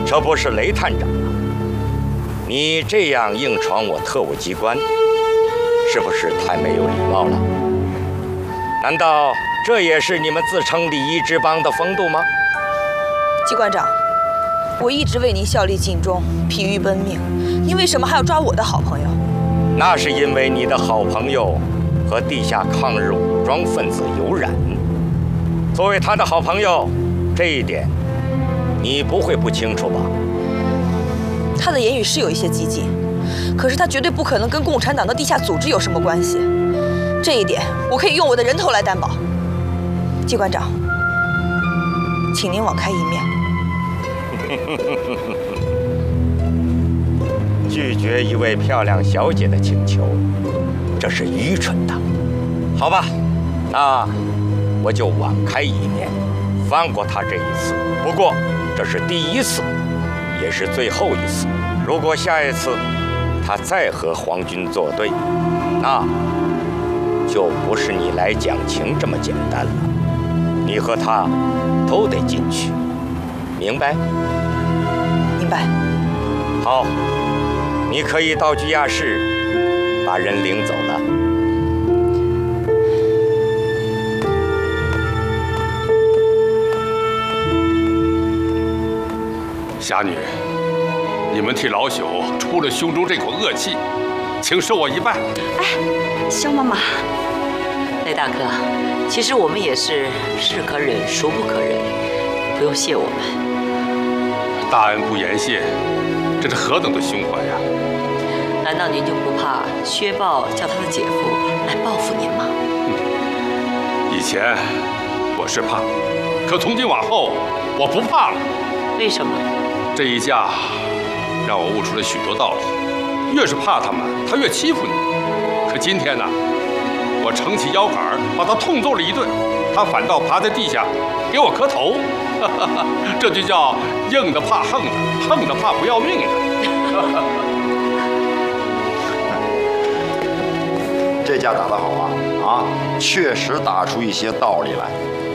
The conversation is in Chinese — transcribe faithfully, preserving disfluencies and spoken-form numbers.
这不是雷探长吗？你这样硬闯我特务机关，是不是太没有礼貌了？难道这也是你们自称礼仪之邦的风度吗？ 机关长，我一直为您效力尽忠，疲于奔命，您为什么还要抓我的好朋友？ 那是因为你的好朋友和地下抗日武装分子有染。作为他的好朋友，这一点你不会不清楚吧？ 他的言语是有一些激进，可是他绝对不可能跟共产党的地下组织有什么关系。这一点我可以用我的人头来担保。机关长，请您网开一面。 拒绝一位漂亮小姐的请求，这是愚蠢的。好吧，那我就网开一面，放过他这一次。不过这是第一次，也是最后一次。如果下一次他再和皇军作对，那就不是你来讲情这么简单了。你和他都得进去，明白？ 明白。 好，你可以到拘押室把人领走了。 侠女，你们替老朽出了胸中这口恶气，请受我一拜。 哎，萧妈妈，雷大哥，其实我们也是是可忍，孰不可忍，不用谢我们。 大恩不言谢，这是何等的胸怀呀！ 难道您就不怕薛豹叫他的姐夫来报复您吗？ 以前我是怕，可从今往后我不怕了。 为什么？ 这一架让我悟出了许多道理。越是怕他们，他越欺负你。可今天呢，我撑起腰杆把他痛揍了一顿，他反倒趴在地下给我磕头。这就叫硬的怕横的，横的怕不要命的。 这架打得好啊！啊，确实打出一些道理来。